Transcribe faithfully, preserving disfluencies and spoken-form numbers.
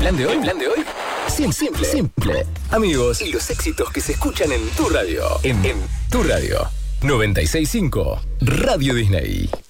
plan de hoy, el plan de hoy, simple, simple, simple. Amigos y los éxitos que se escuchan en tu radio. En, en tu radio. noventa y seis punto cinco Radio Disney.